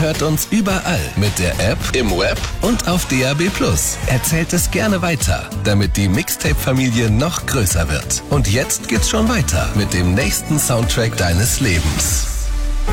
hört uns überall mit der App, im Web und auf DAB+. Erzählt es gerne weiter, damit die Mixtape-Familie noch größer wird. Und jetzt geht's schon weiter mit dem nächsten Soundtrack deines Lebens.